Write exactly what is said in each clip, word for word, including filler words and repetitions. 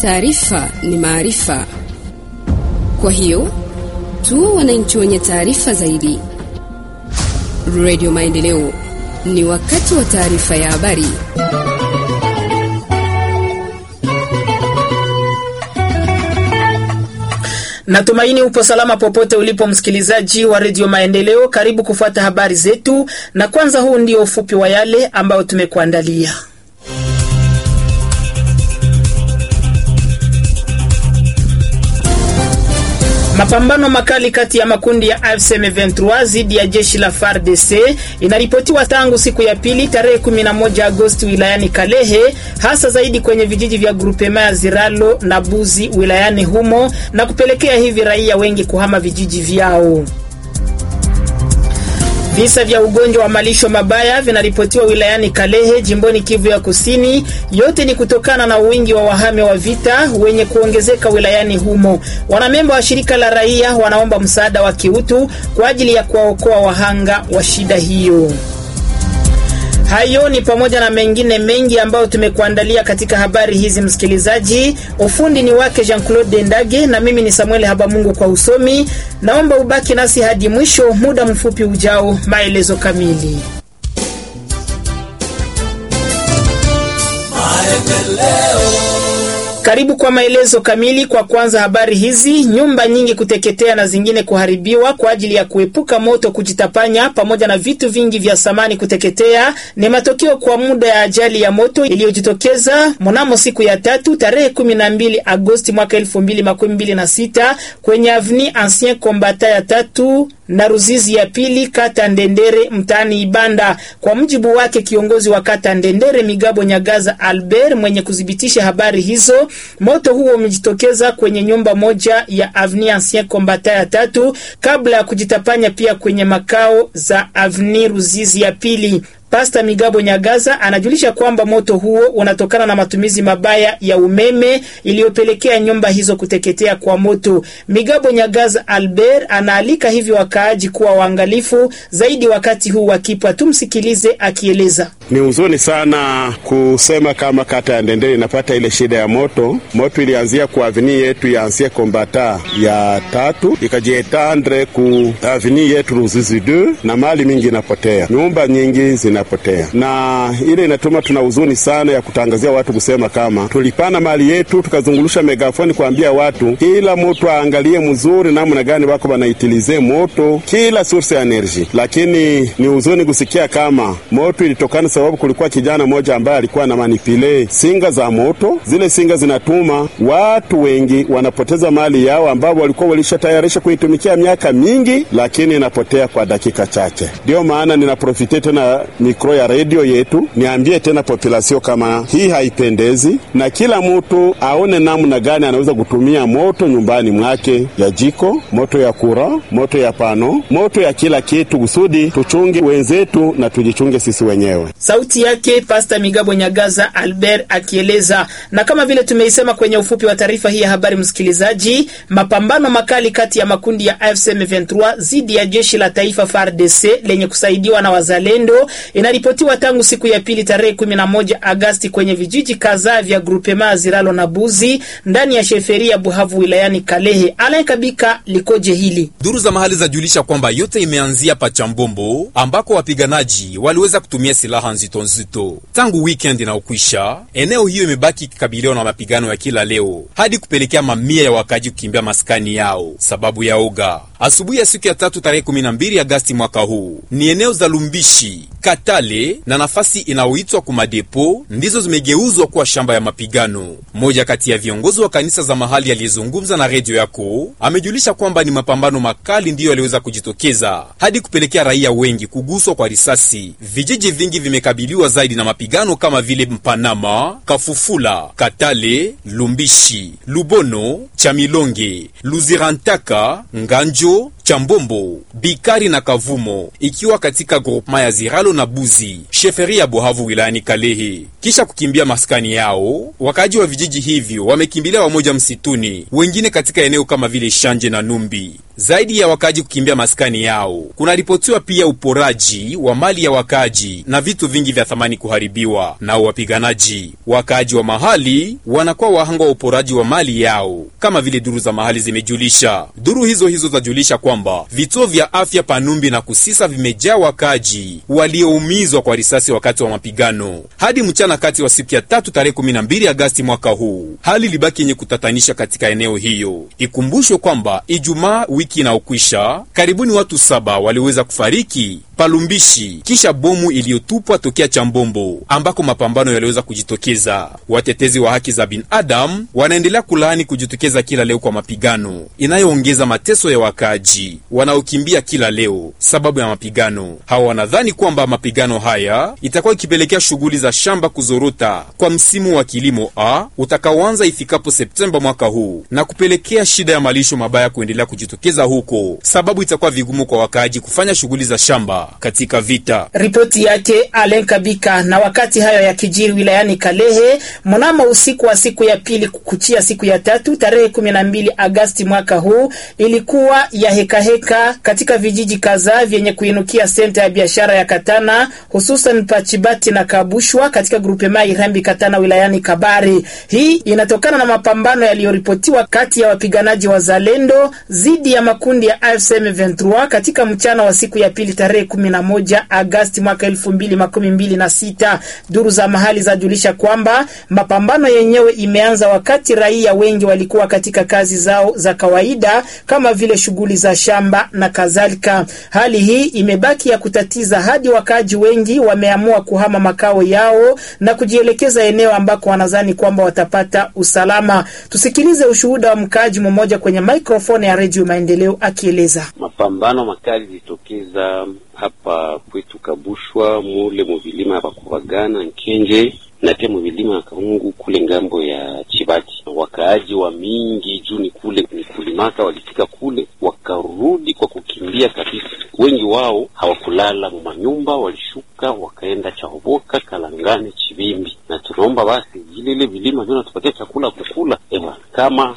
Taarifa ni maarifa. Kwa hiyo, tuwe wananchi wenye taarifa zaidi. Radio Maendeleo, ni wakati wa taarifa ya habari. Natumaini upo salama popote ulipo msikilizaji wa Radio Maendeleo. Karibu kufuata habari zetu, na kwanza huu ndio ufupi wa yale ambao tumekuandalia. Mapambano makali kati ya makundi ya A F C M ishirini na tatu dhidi ya jeshi la F A R D C inaripotiwa tangu siku ya pili tarehe kumi na moja Agosti wilayani Kalehe, hasa zaidi kwenye vijiji vya Grupema ya Ziralo na Buzi wilayani humo, na kupelekea hivi raia wengi kuhama vijiji vyao. Visa vya ugonjwa wa malisho mabaya vinaripotiwa wilayani Kalehe, jimboni Kivu ya Kusini. Yote ni kutokana na wingi wa wahame wa vita wenye kuongezeka wilayani humo. Wanamemba wa shirika la raia wanaomba msaada wa kiutu kwa ajili ya kuwaokoa wahanga wa shida hiyo. Hayo ni pamoja na mengine mengi ambayo tumekuandalia katika habari hizi msikilizaji. Ufundi ni wake Jean-Claude Ndage na mimi ni Samuel Habamungu kwa usomi. Naomba ubaki nasi hadi mwisho, muda mfupi ujao maelezo kamili. Karibu kwa maelezo kamili. Kwa kwanza habari hizi, nyumba nyingi kuteketea na zingine kuharibiwa kwa ajili ya kuepuka moto kujitapanya pamoja na vitu vingi vya samani kuteketea ni matokeo kwa muda ya ajali ya moto iliyojitokeza mnamo siku ya tatu tarehe kumi na mbili Agosti mwaka elfu mbili makumi mbili na sita kwenye Avenue Ancien Combattant ya tatu na Ruzizi ya pili kata Ndendere mtaani Ibanda. Kwa mjibu wake kiongozi wa kata Ndendere Migabo Nyagaza Albert mwenye kudhibitisha habari hizo, moto huo umejitokeza kwenye nyumba moja ya Avenue Ancien Combattant ya tatu kabla ya kujitapanya pia kwenye makao za Avenue Ruzizi ya pili. Pasta Migabo Nyagaza anajulisha kwamba moto huo unatokana na matumizi mabaya ya umeme iliyopelekea nyumba hizo kuteketea kwa moto. Migabo Nyagaza Albert anaalika hivyo wakaaji kuwa waangalifu zaidi wakati huu wakipwa. Tumsikilize akieleza. Ni huzuni sana kusema kama kata ya Ndendere inapata ile shida ya moto. Moto ilianzia kwa avenue yetu ya Ancien Combattant ya tatu, ikajietendre ku avenue yetu Ruzizi deux, na mali mingi inapotea. Nyumba nyingi zina potea. Na ile inatuma tuna huzuni sana ya kutangazia watu kusema kama tulipana mali yetu, tukazungulusha megafoni kuambia watu kila mtu aangalie mzuri namna gani wako wanaitilize moto kila source ya energy. Lakini ni huzuni kusikia kama moto ilitokana sababu kulikuwa kijana moja ambaye alikuwa na manipule singa za moto. Zile singa zinatuma watu wengi wanapoteza mali yao ambao walikuwa walishatayarisha kuitumikia miaka mingi, lakini inapotea kwa dakika chache. Ndio maana ninaprofite tena mikro ya radio yetu niambie tena population kama hii haipendezi, na kila mtu aone namna gani anaweza kutumia moto nyumbani mwake, ya jiko, moto ya kura, moto ya pano, moto ya kila kitu, kusudi tuchunge wenzetu na tujichunge sisi wenyewe. Sauti yake Pastor Migabo Nyagaza Albert akieleza. Na kama vile tumeisema kwenye ufupi wa taarifa hii ya habari msikilizaji, mapambano makali kati ya makundi ya A F C M ishirini na tatu dhidi ya jeshi la taifa F A R D C lenye kusaidiwa na wazalendo inaripotiwa tangu siku ya pili tarehe kumi na moja Agosti kwenye vijiji kadhaa vya Grupema Ziralo na Buzi ndani ya sheferia Buhavu wilayani Kalehe. Alain Kabika likoje hili? Duru za mahali zajulisha kwamba yote imeanzia pa Chambombo ambako wapiganaji waliweza kutumia silaha nzito nzito. Tangu weekend na ukwisha, eneo hiyo imebaki kikabiliwa na mapigano ya kila leo hadi kupelekea mamia ya wakaji kukimbia maskani yao sababu ya oga. Asubuhi ya siku ya tatu tarehe kumi na mbili Agosti mwaka huu, ni eneo za Lumbishi, Katale na nafasi inaoitwa Kumadepo ndizo zimegeuzwa kuwa shamba ya mapigano. Mmoja kati ya viongozi wa kanisa za mahali aliyezungumza na radio yako amejulisha kwamba ni mapambano makali ndiyo yaliweza kujitokeza hadi kupelekea raia wengi kuguswa kwa risasi. Vijiji vingi vimekabiliwa zaidi na mapigano kama vile Mpanama, Kafufula, Katale, Lumbishi, Lubono, Chamilonge, Luzirantaka, Nganjo, Chambombo, Bikari na Kavumo, ikiwa katika groupema ya Ziralo na Buzi, sheferi ya Buhavu wilayani Kalehe. Kisha kukimbia maskani yao, wakaji wa vijiji hivyo wamekimbilia wamoja msituni, wengine katika eneo kama vile Shanje na Numbi. Zaidi ya wakaji kukimbia maskani yao, kuna ripotiwa pia uporaji wa mali ya wakaji na vitu vingi vya thamani kuharibiwa na wapiganaji. Wakaji wa mahali wanakuwa wahanga wa uporaji wa mali yao, kama vile duru za mahali zimejulisha. Duru hizo hizo zajulisha kwamba vituo vya afya Panumbi na Kusisa vimejaa wakaji walioumizwa kwa risasi wakati wa mapigano. Hadi mchana kati wa siku ya tatu tarehe kumi na mbili Agosti mwaka huu, hali libaki yenye kutatanisha katika eneo hiyo. Ikumbushwe kwamba Ijumaa wiki inaokwisha, karibuni watu saba waliweza kufariki Palumbishi kisha bomu iliyotupwa tokea Chambombo ambako mapambano yaliweza kujitokeza. Watetezi wa haki za binadamu wanaendelea kulaani kujitokeza kila leo kwa mapigano inayoongeza mateso ya wakaji wanaokimbia kila leo sababu ya mapigano. Hawa wanadhani kwamba mapigano haya itakuwa ikipelekea shughuli za shamba kuzorota kwa msimu wa kilimo A utakaoanza ifikapo Septemba mwaka huu na kupelekea shida ya malisho mabaya kuendelea kujitokeza huko, sababu itakuwa vigumu kwa wakaji kufanya shughuli za shamba katika vita. Ripoti yake Alen Kabika. Na wakati hayo ya kijiri wilayani Kalehe, mnamo usiku wa siku ya pili kukuchia siku ya tatu tarehe kumi na mbili Agosti mwaka huu, ilikuwa ya heka heka katika vijiji kadhaa vyenye kuinukia senta ya biashara ya Katana, hususan Pachibati na Kabushwa katika grupema Irambi Katana wilayani Kabare. Hii inatokana na mapambano yaliyoripotiwa kati ya wapiganaji wa Zalendo zidi ya makundi ya A F C M ishirini na tatu katika mchana wa siku ya pili tarehe kumi na moja Agosti mwaka elfu mbili makumi mbili na sita. Duru za mahali zajulisha kwamba mapambano yenyewe imeanza wakati raia wengi walikuwa katika kazi zao za kawaida kama vile shughuli za shamba na kadhalika. Hali hii imebaki ya kutatiza hadi wakaji wengi wameamua kuhama makao yao na kujielekeza eneo ambako wanadhani kwamba watapata usalama. Tusikilize ushuhuda wa mkaji mmoja kwenye microphone ya Radio Maendeleo akieleza. Mapambano makali zitokeza hapa kwetu Kabushwa, mule muvilima hapa Kuvagana, Nkenje na pia muvilima Kaungu kule ngambo ya Chibati. Wakaaji wa mingi juu ni kule ni kulimaka walifika kule wakarudi kwa kukimbia kabisa. Wengi wao hawakulala manyumba, walishuka wakaenda Chahoboka, Kalangane, Chibimbi. Na tunaomba basi ile ile vilima ndio tupatie chakula kukula. Ewa kama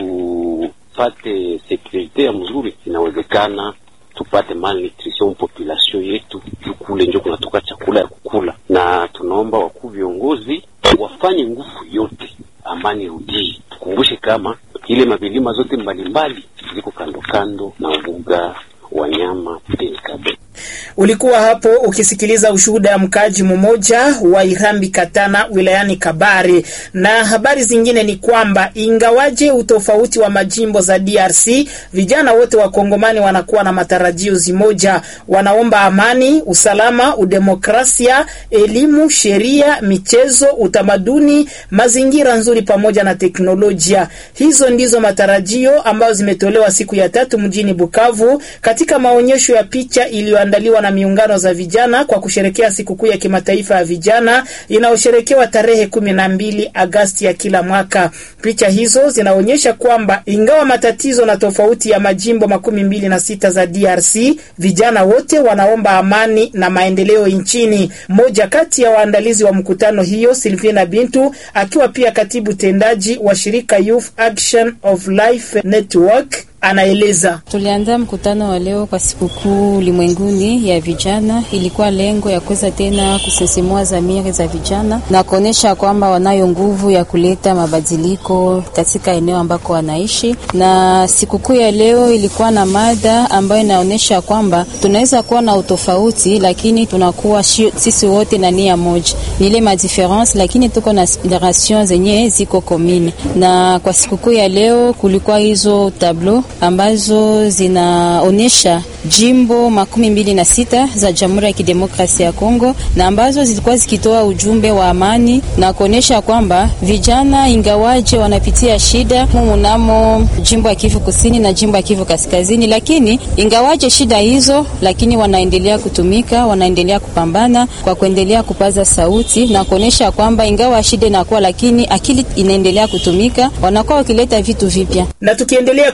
hatupate security ya mzuri, inawezekana tupate malnutrition population yetu, kule ndio kunatoka chakula ya kukula. Na tunaomba wakuu viongozi wafanye nguvu yote amani rudi. Tukumbushe kama ile mabilima zote mbalimbali ziko kando kando na ubuga wanyama Penkabe. Ulikuwa hapo ukisikiliza ushuhuda ya mkaji mmoja wa Irambi Katana wilayani Kabare. Na habari zingine ni kwamba ingawaje utofauti wa majimbo za D R C, vijana wote wa Kongomani wanakuwa na matarajio zimoja. Wanaomba amani, usalama, udemokrasia, elimu, sheria, michezo, utamaduni, mazingira nzuri pamoja na teknolojia. Hizo ndizo matarajio ambayo zimetolewa siku ya tatu mjini Bukavu katika maonyesho ya picha iliyoandaliwa na miungano za vijana kwa kusherekea sikukuu ya kimataifa ya vijana inayosherekewa tarehe kumi na mbili Agosti ya kila mwaka. Picha hizo zinaonyesha kwamba ingawa matatizo na tofauti ya majimbo makumi mbili na sita za D R C, vijana wote wanaomba amani na maendeleo nchini. Mmoja kati ya waandalizi wa mkutano hiyo, Silvina Bintu, akiwa pia katibu tendaji wa shirika Youth Action of Life Network, anaeleza. Tulianza mkutano wa leo kwa sikukuu ulimwenguni ya vijana. Ilikuwa lengo ya kuweza tena kusisimua dhamiri za vijana na kuonesha kwamba wanayo nguvu ya kuleta mabadiliko katika eneo ambako wanaishi. Na sikukuu ya leo ilikuwa na mada ambayo inaonesha kwamba tunaweza kuwa na utofauti lakini tunakuwa sisi wote na nia moja. Ni ile ma difference lakini tuko na aspirations zenye ziko commune. Na kwa sikukuu ya leo kulikuwa hizo tableau ambazo zinaonesha jimbo makumi mbili na sita za Jamhuri ya Kidemokrasia ya Kongo na ambazo zilikuwa zikitoa ujumbe wa amani na kuonesha kwamba vijana ingawaje wanapitia shida mnamo jimbo ya Kivu Kusini na jimbo ya Kivu Kaskazini, lakini ingawaje shida hizo, lakini wanaendelea kutumika, wanaendelea kupambana kwa kuendelea kupaza sauti na kuonesha kwamba ingawa shida inakuwa lakini akili inaendelea kutumika, wanakuwa wakileta vitu vipya. Na tukiendelea kuzungumzia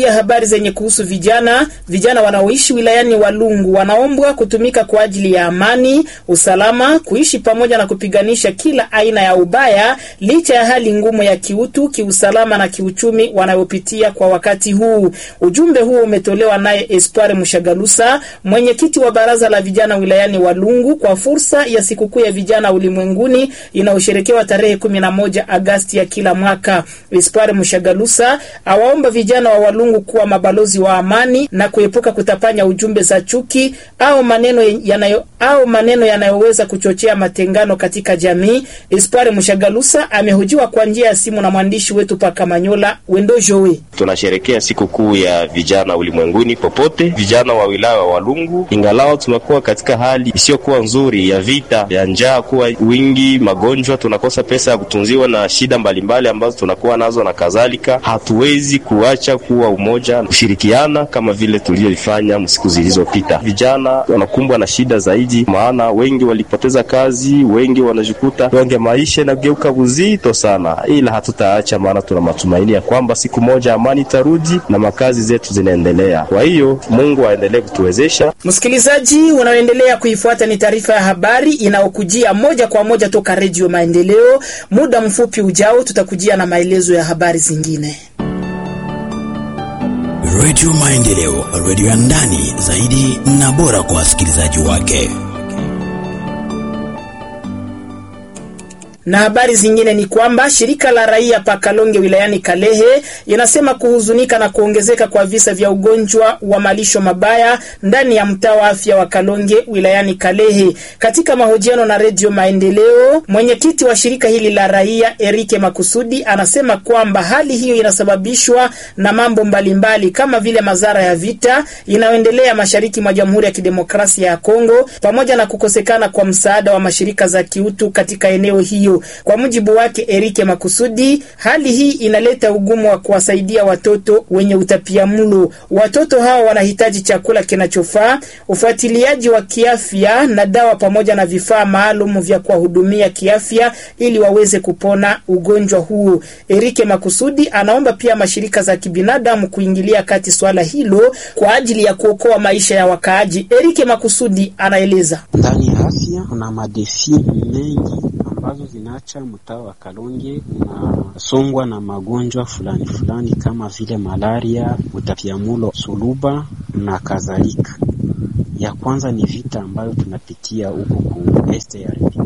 tukiangalia habari zenye kuhusu vijana, vijana wanaoishi wilayani Walungu wanaombwa kutumika kwa ajili ya amani, usalama, kuishi pamoja na kupiganisha kila aina ya ubaya licha ya hali ngumu ya kiutu, kiusalama na kiuchumi wanayopitia kwa wakati huu. Ujumbe huo umetolewa naye Espoir Mushagalusa, mwenyekiti wa baraza la vijana wilayani Walungu, kwa fursa ya sikukuu ya vijana ulimwenguni inayosherekewa tarehe kumi na moja Agosti ya kila mwaka. Espoir Mushagalusa awaomba vijana wa Walungu kuwa mabalozi wa amani na kuepuka kutapanya ujumbe za chuki au maneno yanayo au maneno yanayoweza kuchochea matengano katika jamii. Espoir Mushagalusa amehojiwa kwa njia ya simu na mwandishi wetu paka Manyola Wendo Joe. Tunasherehekea sikukuu ya vijana ulimwenguni popote. Vijana wa wilaya wa Walungu, ingalao tunakuwa katika hali isiyokuwa nzuri ya vita, ya njaa kuwa wingi, magonjwa, tunakosa pesa ya kutunziwa na shida mbalimbali ambazo tunakuwa nazo na kadhalika, hatuwezi kuacha kuwa umoja, kushirikiana kama vile tuliyofanya siku zilizopita. Vijana wanakumbwa na shida zaidi, maana wengi walipoteza kazi, wengi wanajikuta wengi maisha na geuka buzito sana, ila hatutaacha, maana tuna matumaini ya kwamba siku moja amani tarudi na makazi zetu zinaendelea. Kwa hiyo Mungu aendelee kutuwezesha. Msikilizaji, unaoendelea kuifuata ni taarifa ya habari inaokujia moja kwa moja toka Radio Maendeleo. Muda mfupi ujao tutakujia na maelezo ya habari zingine. Radio Maendeleo, radio ya ndani zaidi na bora kwa wasikilizaji wake. Na habari zingine ni kwamba shirika la raia pa Kalonge wilayani Kalehe inasema kuhuzunika na kuongezeka kwa visa vya ugonjwa wa malisho mabaya ndani ya mtaa wa afya wa Kalonge wilayani Kalehe. Katika mahojiano na Radio Maendeleo, mwenyekiti wa shirika hili la raia Erike Makusudi anasema kwamba hali hiyo inasababishwa na mambo mbalimbali kama vile madhara ya vita inayoendelea mashariki mwa Jamhuri ya Kidemokrasia ya Kongo pamoja na kukosekana kwa msaada wa mashirika za kiutu katika eneo hiyo. Kwa mujibu wake Erike Makusudi, hali hii inaleta ugumu wa kuwasaidia watoto wenye utapiamlo. Watoto hao wanahitaji chakula kinachofaa, ufuatiliaji wa kiafya na dawa pamoja na vifaa maalum vya kuwahudumia kiafya ili waweze kupona ugonjwa huu. Erike Makusudi anaomba pia mashirika za kibinadamu kuingilia kati swala hilo kwa ajili ya kuokoa maisha ya wakaaji. Erike Makusudi anaeleza. Ndani ya afya kuna madefi mengi ambazo zinaacha mtaa wa Kalonge na songwa na magonjwa fulani fulani kama vile malaria, utapiamlo, suluba na kadhalika. Ya kwanza ni vita ambayo tunapitia huko ku este ya Republika